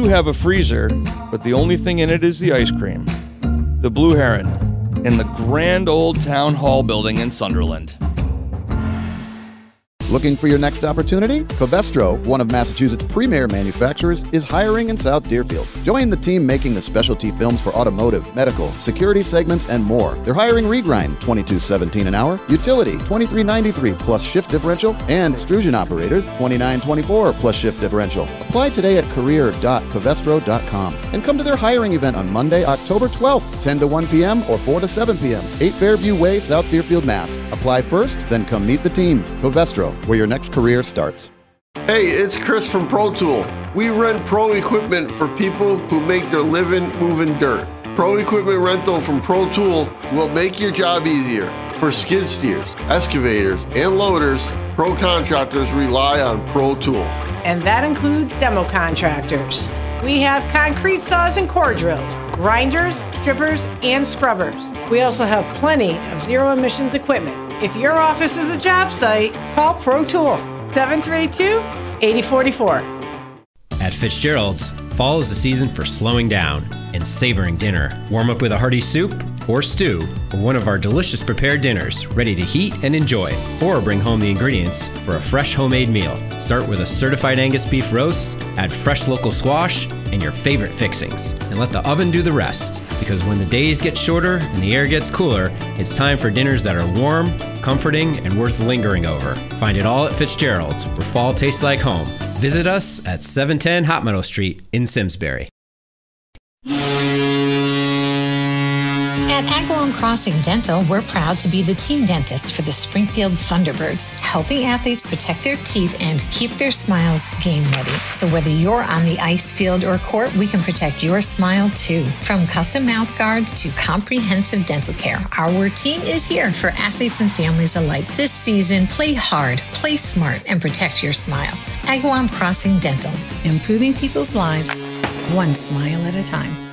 have a freezer, but the only thing in it is the ice cream. The Blue Heron, in the grand old town hall building in Sunderland. Looking for your next opportunity? Covestro, one of Massachusetts' premier manufacturers, is hiring in South Deerfield. Join the team making the specialty films for automotive, medical, security segments, and more. They're hiring regrind, $22.17 an hour, utility, $23.93 plus shift differential, and extrusion operators, $29.24 plus shift differential. Apply today at career.covestro.com and come to their hiring event on Monday, October 12th, 10 to 1 p.m. or 4 to 7 p.m., 8 Fairview Way, South Deerfield, Mass. Apply first, then come meet the team. Covestro, where your next career starts. Hey, it's Chris from Pro Tool. We rent pro equipment for people who make their living moving dirt. Pro equipment rental from Pro Tool will make your job easier. For skid steers, excavators, and loaders, pro contractors rely on Pro Tool. And that includes demo contractors. We have concrete saws and core drills, grinders, strippers, and scrubbers. We also have plenty of zero emissions equipment. If your office is a job site, call Pro Tool, 732-8044. At Fitzgerald's, fall is the season for slowing down and savoring dinner. Warm up with a hearty soup or stew or one of our delicious prepared dinners ready to heat and enjoy, or bring home the ingredients for a fresh homemade meal. Start with a certified Angus beef roast, add fresh local squash and your favorite fixings, and let the oven do the rest. Because when the days get shorter and the air gets cooler, it's time for dinners that are warm, comforting, and worth lingering over. Find it all at Fitzgerald's, where fall tastes like home. Visit us at 710 Hot Meadow Street in Simsbury. At Agawam Crossing Dental, we're proud to be the team dentist for the Springfield Thunderbirds, helping athletes protect their teeth and keep their smiles game ready. So whether you're on the ice field or court, we can protect your smile too. From custom mouth guards to comprehensive dental care, our team is here for athletes and families alike. This season, play hard, play smart, and protect your smile. Agawam Crossing Dental. Improving people's lives, one smile at a time.